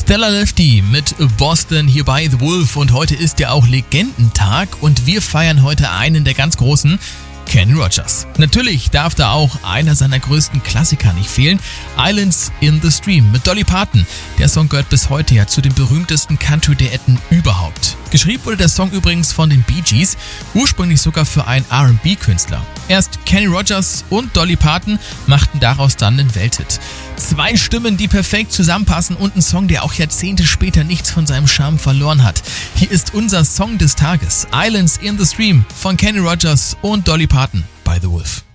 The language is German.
Stella Lefty mit Boston hier bei The Wolf und heute ist ja auch Legendentag und wir feiern heute einen der ganz großen, Kenny Rogers. Natürlich darf da auch einer seiner größten Klassiker nicht fehlen, Islands in the Stream mit Dolly Parton. Der Song gehört bis heute ja zu den berühmtesten Country-Duetten überhaupt. Geschrieben wurde der Song übrigens von den Bee Gees, ursprünglich sogar für einen R&B-Künstler. Erst Kenny Rogers und Dolly Parton machten daraus dann einen Welthit. Zwei Stimmen, die perfekt zusammenpassen und ein Song, der auch Jahrzehnte später nichts von seinem Charme verloren hat. Hier ist unser Song des Tages, Islands in the Stream von Kenny Rogers und Dolly Parton bei The Wolf.